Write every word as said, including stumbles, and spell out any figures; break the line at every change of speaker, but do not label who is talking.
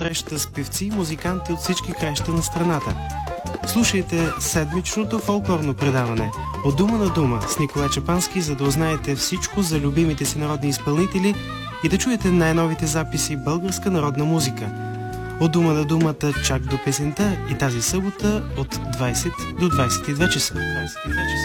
среща с певци и музиканти от всички краища на страната. Слушайте седмичното фолклорно предаване От дума на дума с Николай Чапански, за да узнаете всичко за любимите си народни изпълнители и да чуете най-новите записи българска народна музика. От дума на думата чак до песента и тази събота от двайсет до двайсет и две часа.